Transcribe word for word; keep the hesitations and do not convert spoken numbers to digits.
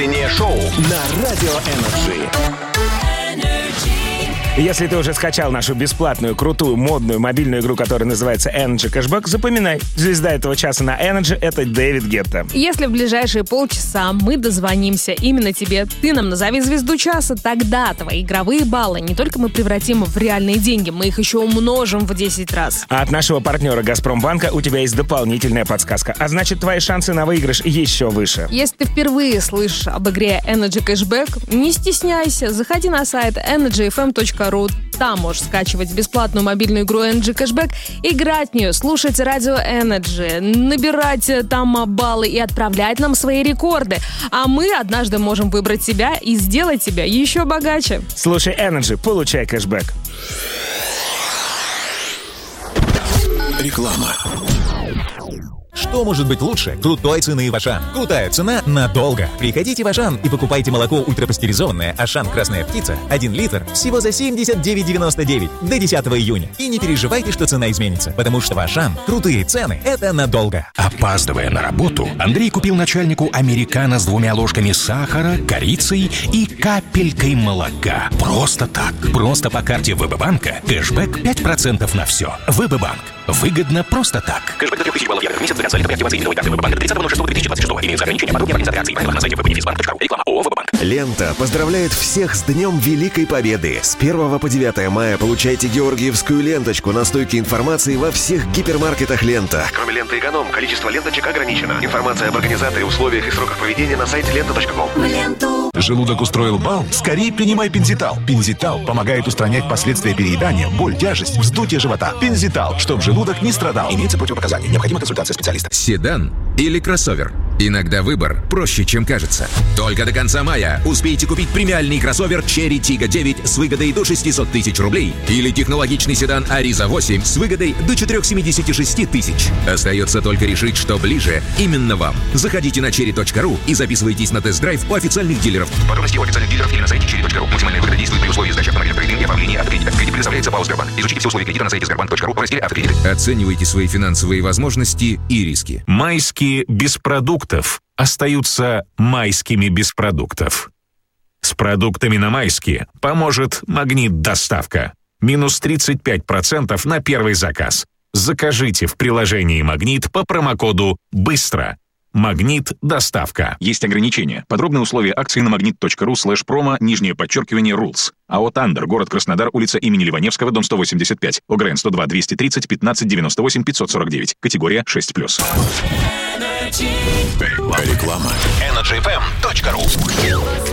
утреннее шоу на Радио Энерджи. Если ты уже скачал нашу бесплатную, крутую, модную мобильную игру, которая называется Energy Cashback, запоминай, звезда этого часа на Energy — это Дэвид Гетта. Если в ближайшие полчаса мы дозвонимся именно тебе, ты нам назови звезду часа, тогда твои игровые баллы не только мы превратим в реальные деньги, мы их еще умножим в десять раз. А от нашего партнера «Газпромбанка» у тебя есть дополнительная подсказка, а значит, твои шансы на выигрыш еще выше. Если ты впервые слышишь об игре Energy Cashback, не стесняйся, заходи на сайт энерджи эф эм точка ру. Там можешь скачивать бесплатную мобильную игру Energy Cashback, играть в нее, слушать радио Energy, набирать там баллы и отправлять нам свои рекорды. А мы однажды можем выбрать себя и сделать тебя еще богаче. Слушай Energy, получай кэшбэк. Реклама. Что может быть лучше крутой цены в Ашан? Крутая цена надолго. Приходите в Ашан и покупайте молоко ультрапастеризованное Ашан Красная Птица один литр всего за семьдесят девять девяносто девять до десятого июня. И не переживайте, что цена изменится, потому что в Ашан крутые цены — это надолго. Опаздывая на работу, Андрей купил начальнику американо с двумя ложками сахара, корицей и капелькой молока. Просто так. Просто по карте ВБ-банка. Кэшбэк пять процентов на все. ВБ-банк. Выгодно просто так. Кэшбэк до трех тысяч баллов в месяц до конца лета при активации именной карты ВБ-банка до тридцатого ноль шестого две тысячи двадцать шестого. Имеются ограничения. Подробнее организации. Правила на сайте вэ бэ инвестбанк точка ру. Реклама ООО «ВБ-банк». Лента поздравляет всех с Днем Великой Победы. С первого по девятое мая получайте георгиевскую ленточку на стойке информации во всех гипермаркетах «Лента». Кроме ленты «Эконом», количество ленточек ограничено. Информация об организаторе, условиях и сроках проведения на сайте лента точка ком. Желудок устроил бал? Скорее принимай Пензитал. Пензитал помогает устранять последствия переедания, боль, тяжесть, вздутие живота. Пензитал, чтоб желудок не страдал. Имеется противопоказания. Необходима консультация специалиста. Седан или кроссовер? Иногда выбор проще, чем кажется. Только до конца мая успейте купить премиальный кроссовер Cherry Tiggo девять с выгодой до шестьсот тысяч рублей или технологичный седан Ariza восемь с выгодой до четыреста семьдесят шесть тысяч. Остается только решить, что ближе именно вам. Заходите на черри точка ру и записывайтесь на тест-драйв у официальных дилеров. Подробности у официальных дилеров или на сайте черри точка ру. Максимальная выгода действует при условии сдачи автомобиля в трейдинг и оформлении автокредита. Кредит предоставляется ПАО «Сбербанк». Изучите все условия кредита на сайте сбербанк точка ру в разделе «Автокредиты». Оценивайте свои финансовые возможности и риски. Майские без продуктов остаются майскими без продуктов. С продуктами на майские поможет «Магнит Доставка». Минус тридцать пять процентов на первый заказ. Закажите в приложении «Магнит» по промокоду «Быстро». «Магнит Доставка». Есть ограничения. Подробные условия акции на магнит точка ру слэш промо, нижнее подчеркивание, rules. АО «Тандер», город Краснодар, улица имени Ливаневского, дом сто восемьдесят пять. ОГРН сто два двести тридцать пятнадцать девяносто восемь пятьсот сорок девять. Категория шесть плюс. Реклама. энерджи эф эм точка ру.